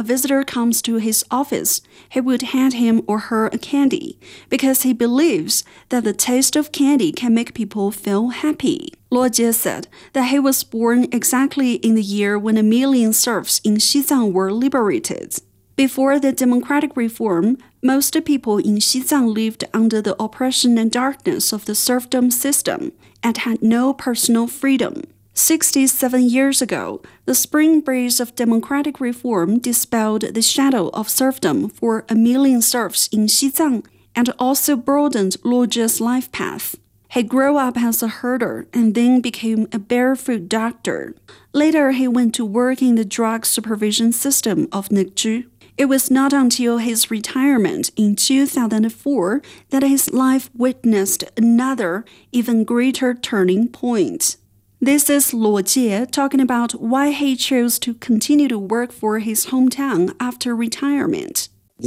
visitor comes to his office, he would hand him or her a candy because he believes that the taste of candy can make people feel happy. Luo Jie said that he was born exactly in the year when 1 million serfs in Xizang were liberated. Before the democratic reform, most people in Xizang lived under the oppression and darkness of the serfdom system and had no personal freedom. 67 years ago, the spring breeze of democratic reform dispelled the shadow of serfdom for 1 million serfs in Xizang and also broadened Luo Jie's life path. He grew up as a herder and then became a barefoot doctor. Later, he went to work in the drug supervision system of Ningzhi. It was not until his retirement in 2004 that his life witnessed another, even greater turning point. This is Luo Jie talking about why he chose to continue to work for his hometown after retirement.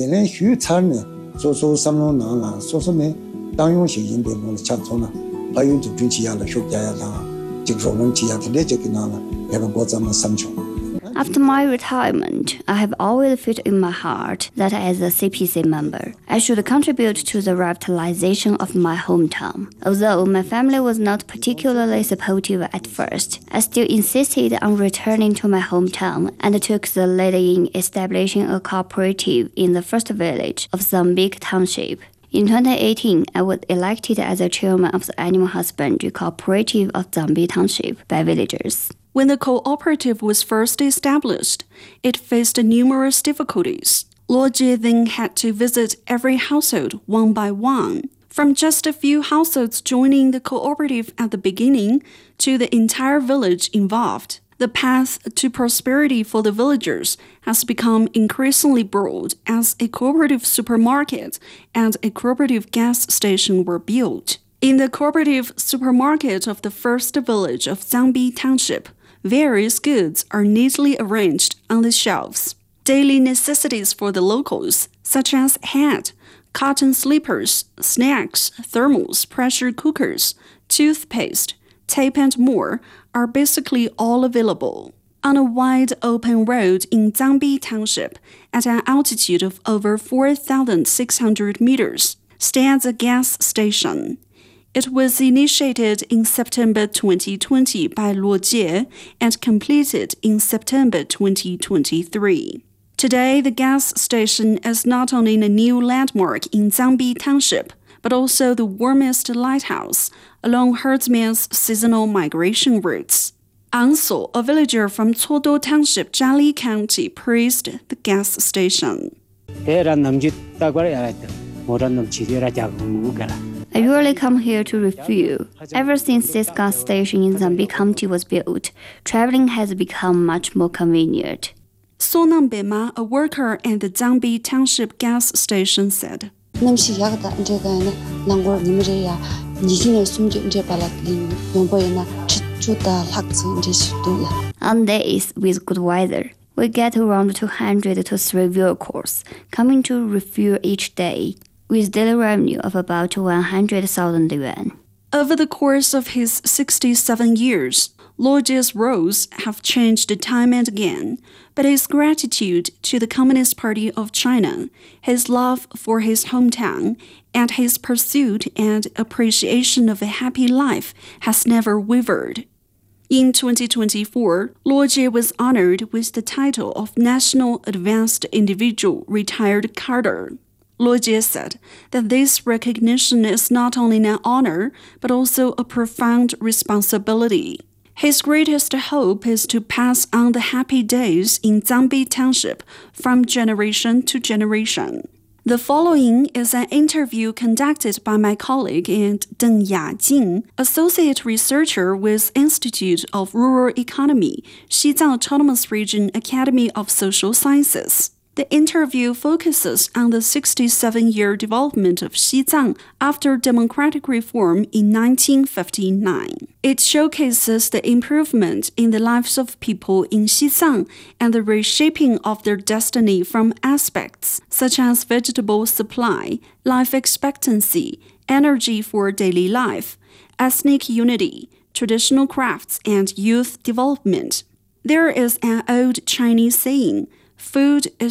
After my retirement, I have always felt in my heart that as a CPC member, I should contribute to the revitalization of my hometown. Although my family was not particularly supportive at first, I still insisted on returning to my hometown and took the lead in establishing a cooperative in the first village of Zambik Township. In 2018, I was elected as the chairman of the Animal Husbandry Cooperative of Zambik Township by villagers. When the cooperative was first established, it faced numerous difficulties. Luo Jie then had to visit every household one by one. From just a few households joining the cooperative at the beginning to the entire village involved, the path to prosperity for the villagers has become increasingly broad as a cooperative supermarket and a cooperative gas station were built. In the cooperative supermarket of the first village of Zambik Township, various goods are neatly arranged on the shelves. Daily necessities for the locals, such as hat, cotton slippers, snacks, thermals, pressure cookers, toothpaste, tape and more, are basically all available. On a wide open road in Zambik Township, at an altitude of over 4,600 meters, stands a gas station. It was initiated in September 2020 by Luo Jie and completed in September 2023. Today, the gas station is not only a new landmark in Zambik Township, but also the warmest lighthouse along herdsmen's seasonal migration routes. Anso, a villager from Codo Township, Jiali County, praised the gas station. I usually come here to refuel. Ever since this gas station in Zambik County was built, traveling has become much more convenient. Sonam Bema, a worker at the Zambik Township gas station, said, On days with good weather, we get around 200 to 3 vehicles coming to refuel each day, with daily revenue of about 100,000 yuan. Over the course of his 67 years, Luo Jie's roles have changed time and again, but his gratitude to the Communist Party of China, his love for his hometown, and his pursuit and appreciation of a happy life has never wavered. In 2024, Luo Jie was honored with the title of National Advanced Individual Retired Cadre. Luo Jie said that this recognition is not only an honor, but also a profound responsibility. His greatest hope is to pass on the happy days in Zambik Township from generation to generation. The following is an interview conducted by my colleague and Deng Yajing, associate researcher with Institute of Rural Economy, Xizang Autonomous Region Academy of Social Sciences. The interview focuses on the 67-year development of Xizang after democratic reform in 1959. It showcases the improvement in the lives of people in Xizang and the reshaping of their destiny from aspects such as vegetable supply, life expectancy, energy for daily life, ethnic unity, traditional crafts, and youth development. There is an old Chinese saying, "Food is